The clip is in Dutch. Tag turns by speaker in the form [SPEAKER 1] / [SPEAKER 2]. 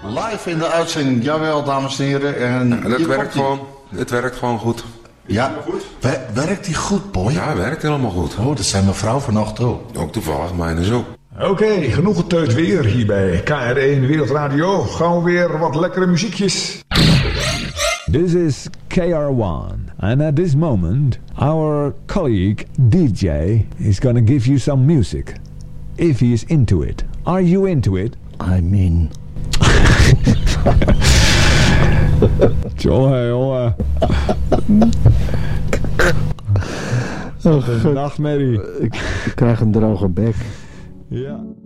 [SPEAKER 1] Live in de uitzending, jawel dames en heren. En
[SPEAKER 2] Ja, dat werkt gewoon. Het werkt gewoon goed.
[SPEAKER 1] Ja, werkt die goed, boy?
[SPEAKER 2] Ja, werkt helemaal goed.
[SPEAKER 1] Oh, dat zijn mevrouw vanochtend ook.
[SPEAKER 2] Ook toevallig, mijn is ook.
[SPEAKER 3] Oké, genoeg geteut weer hier bij KR1 Wereldradio. Gaan we weer wat lekkere muziekjes.
[SPEAKER 4] This is KR1, and at this moment, our colleague DJ is gonna give you some music. If he is into it. Are you into it?
[SPEAKER 1] I'm in.
[SPEAKER 4] Jongen. Nachtmerrie.
[SPEAKER 5] Ik krijg een droge bek.
[SPEAKER 4] Ja.